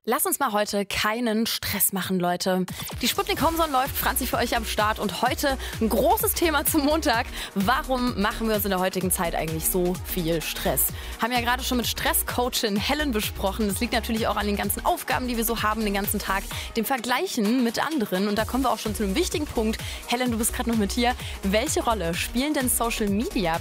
Lass uns mal heute keinen Stress machen, Leute. Die Sputnik Homezone läuft, Franzi für euch am Start und heute ein großes Thema zum Montag. Warum machen wir uns in der heutigen Zeit eigentlich so viel Stress? Haben ja gerade schon mit Stresscoachin Helen besprochen. Das liegt natürlich auch an den ganzen Aufgaben, die wir so haben den ganzen Tag, dem Vergleichen mit anderen. Und da kommen wir auch schon zu einem wichtigen Punkt. Helen, du bist gerade noch mit hier. Welche Rolle spielen denn Social Media